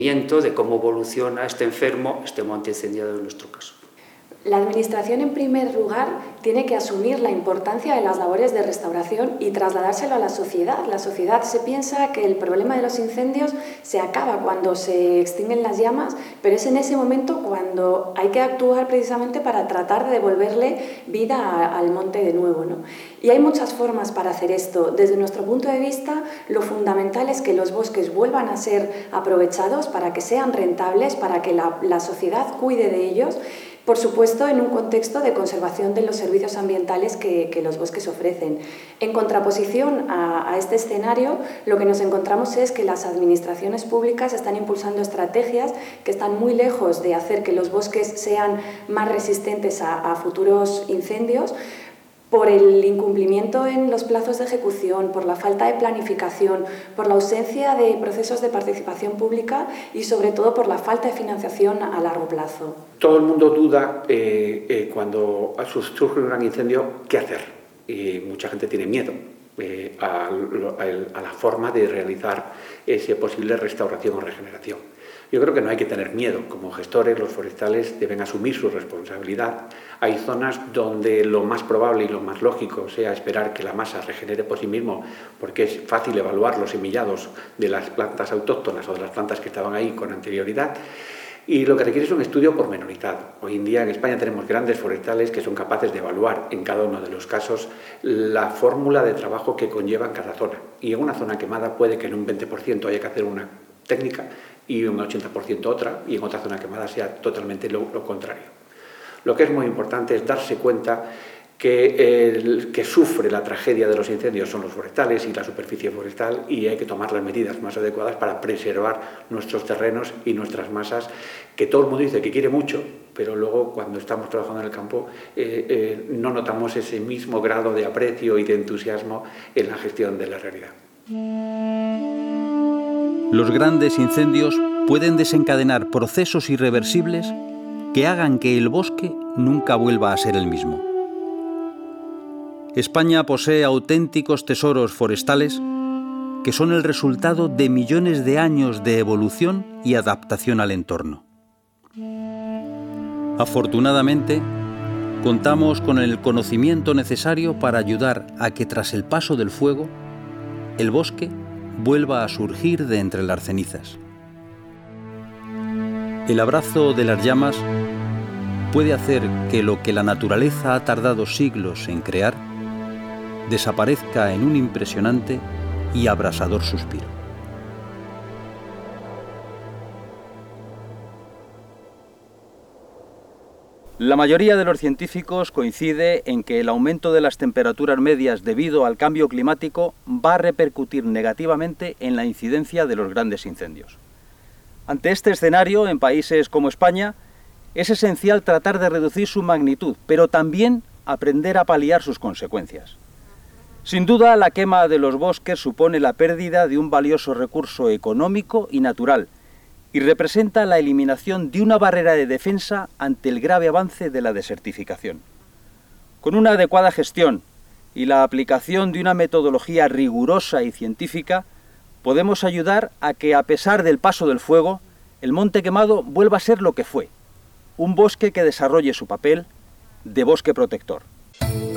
De cómo evoluciona este enfermo, este monte incendiado en nuestro caso. La Administración, en primer lugar, tiene que asumir la importancia de las labores de restauración y trasladárselo a la sociedad. La sociedad se piensa que el problema de los incendios se acaba cuando se extinguen las llamas, pero es en ese momento cuando hay que actuar precisamente para tratar de devolverle vida al monte de nuevo, ¿no? Y hay muchas formas para hacer esto. Desde nuestro punto de vista, lo fundamental es que los bosques vuelvan a ser aprovechados para que sean rentables, para que la sociedad cuide de ellos. Por supuesto, en un contexto de conservación de los servicios ambientales que los bosques ofrecen. En contraposición a este escenario, lo que nos encontramos es que las administraciones públicas están impulsando estrategias que están muy lejos de hacer que los bosques sean más resistentes a futuros incendios, por el incumplimiento en los plazos de ejecución, por la falta de planificación, por la ausencia de procesos de participación pública y sobre todo por la falta de financiación a largo plazo. Todo el mundo duda cuando surge un gran incendio, ¿qué hacer? Y mucha gente tiene miedo a la forma de realizar esa posible restauración o regeneración. Yo creo que no hay que tener miedo. Como gestores, los forestales deben asumir su responsabilidad. Hay zonas donde lo más probable y lo más lógico sea esperar que la masa regenere por sí mismo, porque es fácil evaluar los semillados de las plantas autóctonas o de las plantas que estaban ahí con anterioridad. Y lo que requiere es un estudio pormenorizado. Hoy en día en España tenemos grandes forestales que son capaces de evaluar en cada uno de los casos la fórmula de trabajo que conlleva en cada zona. Y en una zona quemada puede que en un 20% haya que hacer una técnica y un 80% otra, y en otra zona quemada sea totalmente lo contrario. Lo que es muy importante es darse cuenta que el que sufre la tragedia de los incendios son los forestales y la superficie forestal, y hay que tomar las medidas más adecuadas para preservar nuestros terrenos y nuestras masas, que todo el mundo dice que quiere mucho, pero luego cuando estamos trabajando en el campo no notamos ese mismo grado de aprecio y de entusiasmo en la gestión de la realidad. Los grandes incendios pueden desencadenar procesos irreversibles que hagan que el bosque nunca vuelva a ser el mismo. España posee auténticos tesoros forestales que son el resultado de millones de años de evolución y adaptación al entorno. Afortunadamente, contamos con el conocimiento necesario para ayudar a que tras el paso del fuego, el bosque vuelva a surgir de entre las cenizas. El abrazo de las llamas puede hacer que lo que la naturaleza ha tardado siglos en crear desaparezca en un impresionante y abrasador suspiro. La mayoría de los científicos coincide en que el aumento de las temperaturas medias debido al cambio climático va a repercutir negativamente en la incidencia de los grandes incendios. Ante este escenario, en países como España, es esencial tratar de reducir su magnitud, pero también aprender a paliar sus consecuencias. Sin duda, la quema de los bosques supone la pérdida de un valioso recurso económico y natural, y representa la eliminación de una barrera de defensa ante el grave avance de la desertificación. Con una adecuada gestión y la aplicación de una metodología rigurosa y científica, podemos ayudar a que, a pesar del paso del fuego, el monte quemado vuelva a ser lo que fue, un bosque que desarrolle su papel de bosque protector.